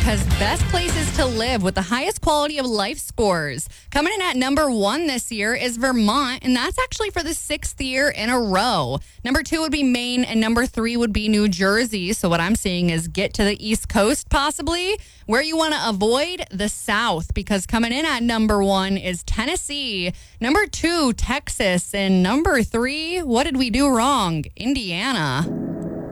America's best places to live with the highest quality of life scores. Coming in at number 1 this year is Vermont, and that's actually for the 6th year in a row. Number 2 would be Maine, and number 3 would be New Jersey. So what I'm seeing is get to the East Coast possibly. Where you want to avoid the South, because coming in at number 1 is Tennessee. Number 2, Texas. And number 3, what did we do wrong? Indiana.